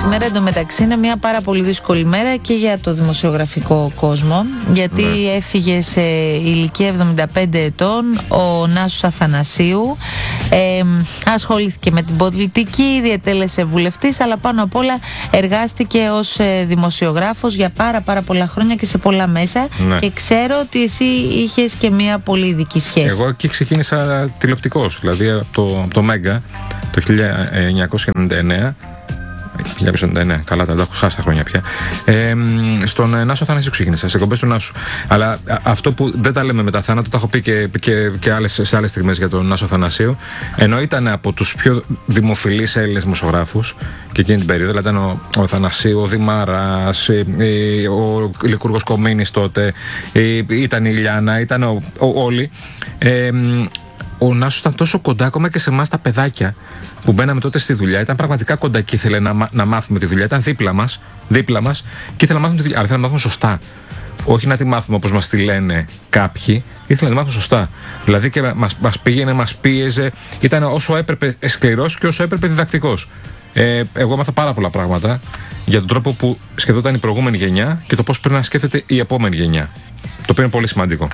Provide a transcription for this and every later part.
σήμερα εντωμεταξύ είναι μια πάρα πολύ δύσκολη μέρα και για το δημοσιογραφικό κόσμο, γιατί έφυγε σε ηλικία 75 ετών ο Νάσος Αθανασίου. Ασχολήθηκε με την πολιτική, διετέλεσε βουλευτής, αλλά πάνω απ' όλα εργάστηκε ως δημοσιογράφος για πάρα πολλά χρόνια και σε πολλά μέσα. Και ξέρω ότι εσύ είχες και μια πολύ ειδική σχέση. Εγώ εκεί ξεκίνησα τηλεοπτικός, δηλαδή από το Μέγκα το 1999. 1999, καλά, τα έχω χάσει τα χρόνια πια. Στον Νάσο Αθανασίου ξεκίνησα, σε εκπομπές του Νάσου. Αλλά αυτό που δεν τα λέμε μετά θάνατο, τα έχω πει και σε άλλες στιγμές για τον Νάσο Αθανασίου. Ενώ ήταν από τους πιο δημοφιλείς Έλληνες δημοσιογράφους και εκείνη την περίοδο, δηλαδή ήταν ο Αθανασίου, ο Δημάρας, ο Λικούργος Κομίνης τότε, ήταν η Ιλιάνα, ήταν όλοι. Ο Νάσος ήταν τόσο κοντά ακόμα και σε εμάς τα παιδάκια που μπαίναμε τότε στη δουλειά. Ήταν πραγματικά κοντά και ήθελε να μάθουμε τη δουλειά. Ήταν δίπλα μας και ήθελε να μάθουμε τη δουλειά. Αλλά ήθελε να μάθουμε σωστά. Όχι να τη μάθουμε όπως μας τη λένε κάποιοι, ήθελε να τη μάθουμε σωστά. Δηλαδή και μας πήγαινε, μας πίεζε. Ήταν όσο έπρεπε σκληρός και όσο έπρεπε διδακτικός. Εγώ έμαθα πάρα πολλά πράγματα για τον τρόπο που σκεφτόταν η προηγούμενη γενιά και το πώς πρέπει να σκέφτεται η επόμενη γενιά. Το οποίο είναι πολύ σημαντικό.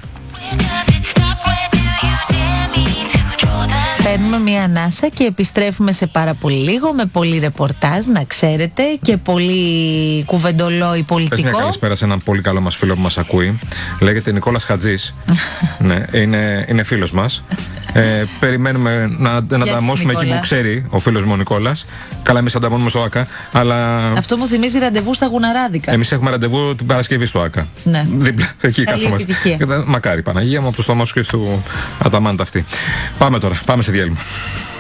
Παίρνουμε μια ανάσα και επιστρέφουμε σε πάρα πολύ λίγο με πολύ ρεπορτάζ, να ξέρετε, και πολύ κουβεντολόι πολιτικό. Πες μια καλησπέρα σε έναν πολύ καλό μας φίλο που μας ακούει. Λέγεται Νικόλας Χατζής. Ναι, είναι φίλος μας. Περιμένουμε να ανταμώσουμε εκεί που ξέρει ο φίλος μου ο Νικόλας. Καλά, εμείς ανταμώνουμε στο ΆΚΑ, αλλά... Αυτό μου θυμίζει ραντεβού στα Γουναράδικα. Εμείς έχουμε ραντεβού την Παρασκευή στο ΆΚΑ. Ναι. Δίπλα, εκεί κάθομαστε. Επιτυχία. Μακάρι, Παναγία μου, από το στόμα σου και του Αταμάντα αυτή. Πάμε τώρα, πάμε σε διάλειμμα.